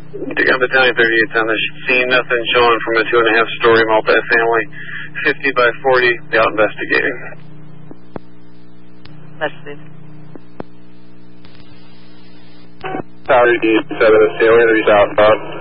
Take on Battalion 38 on this. Seeing nothing showing from a 2.5-story multifamily, 50 by 40. They out investigating. Message. Tower D7 is sailing 3 southbound.